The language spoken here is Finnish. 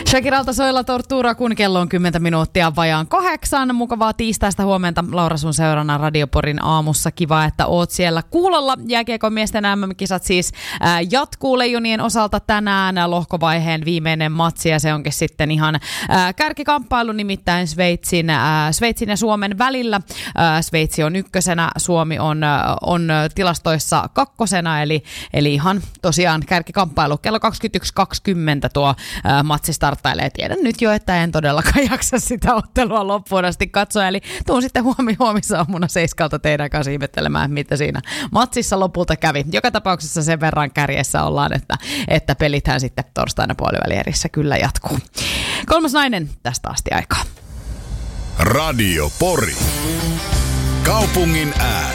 Shakiralta soilla Tortura, kun kello on 10 minuuttia vajaan 8. Mukavaa tiistaista huomenta. Laura sun seurana Radio Porin aamussa. Kiva, että oot siellä kuulolla. Jääkiekon miesten MM-kisat siis jatkuu Leijonien osalta tänään. Lohkovaiheen viimeinen matsi ja se onkin sitten ihan kärkikamppailu, nimittäin Sveitsin ja Suomen välillä. Sveitsi on ykkösenä, Suomi on tilastoissa kakkosena, eli ihan tosiaan kärkikamppailu. Kello 21.20 tuo matsi starttailee. Tiedän nyt jo, että en todellakaan jaksa sitä ottelua loppuun asti katsoa, eli tuun sitten huomisaamuna 7 teidän kanssa ihmettelemään, mitä siinä matsissa lopulta kävi. Joka tapauksessa sen verran kärjessä ollaan, että pelithän sitten torstaina puolivälierissä kyllä jatkuu. 3. nainen tästä asti aikaa. Radio Pori. Kaupungin ääni.